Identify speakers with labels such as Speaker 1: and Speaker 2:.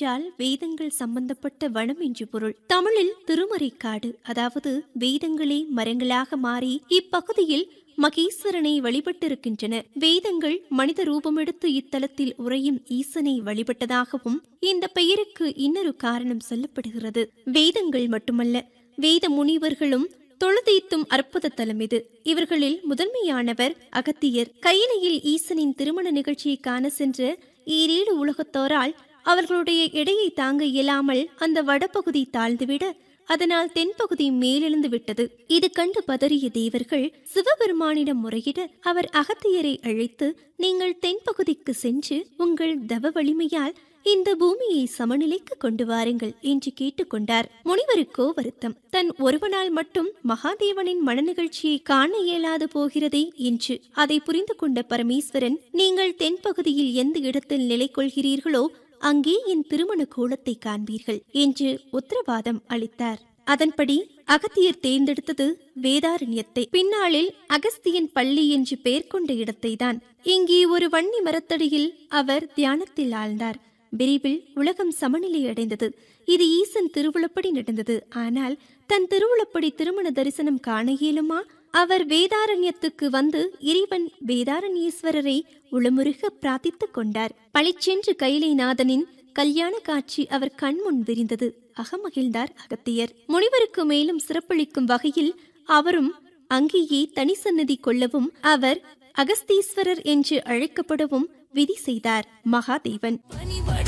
Speaker 1: என்றால் வேதங்கள் சம்பந்தப்பட்ட வனம் என்று பொருள். தமிழில் திருமறைக்காடு, அதாவது வேதங்களே மரங்களாக மாறி இப்பகுதியில் மகேஸ்வரனை வழிபட்டிருக்கின்றன. வேதங்கள் மனித ரூபமெடுத்து இத்தலத்தில் உறையும் ஈசனை வழிபட்டதாகவும் இந்த பெயருக்கு இன்னொரு காரணம் சொல்லப்படுகிறது. வேதங்கள் மட்டுமல்ல, வேத முனிவர்களும் தொழுதீத்தும் அற்புத தலம் இது. இவர்களில் முதன்மையானவர் அகத்தியர். கையிலையில் ஈசனின் திருமண நிகழ்ச்சியை காண சென்ற ஈரேழு உலகத்தோரால் அவர்களுடைய எடையை தாங்க இயலாமல் அந்த வடபகுதி தாழ்ந்துவிட, அதனால் தென்பகுதி மேலெழுந்து விட்டது. இது கண்டு பதறிய தேவர்கள் சிவபெருமானிடம் முறையிட, அவர் அகத்தியரை அழைத்து, நீங்கள் தென்பகுதிக்கு சென்று உங்கள் தவ வலிமையால் இந்த பூமியை சமநிலைக்கு கொண்டு வாருங்கள் என்று கேட்டுக்கொண்டார். முனிவருக்கோ வருத்தம். தன் ஒருவனால் மட்டும் மகாதேவனின் மன நிகழ்ச்சியை காண இயலாது போகிறதே என்று. அதை புரிந்து கொண்ட பரமேஸ்வரன், நீங்கள் தென்பகுதியில் எந்த இடத்தில் நிலை கொள்கிறீர்களோ அங்கே என் திருமண கோலத்தை காண்பீர்கள் என்று உத்தரவாதம் அளித்தார். அதன்படி அகத்தியர் தேர்ந்தெடுத்தது வேதாரண்யத்தை. பின்னாளில் அகஸ்தியன் பள்ளி என்று பெயர் கொண்ட இடத்தை தான். இங்கே ஒரு வன்னி மரத்தடியில் அவர் தியானத்தில் ஆழ்ந்தார். விரைவில் உலகம் சமநிலை அடைந்தது. இது ஈசன் திருவுளப்படி நடந்தது. ஆனால் தன் திருவுளப்படி திருமண தரிசனம் காண இயலுமா? அவர் வேதாரண்யத்துக்கு வந்து இறைவன் வேதாரண்யேஸ்வரரை உளமுருக பிரார்த்தித்துக் கொண்டார். பளிச்சென்று கைலைநாதனின் கல்யாண காட்சி அவர் கண்முன் விரிந்தது. அகமகிழ்ந்தார் அகத்தியர். முனிவருக்கு மேலும் சிறப்பளிக்கும் வகையில் அவரும் அங்கேயே தனி சன்னதி கொள்ளவும், அவர் அகஸ்தீஸ்வரர் என்று அழைக்கப்படவும் விதி செய்தார் மகாதேவன்.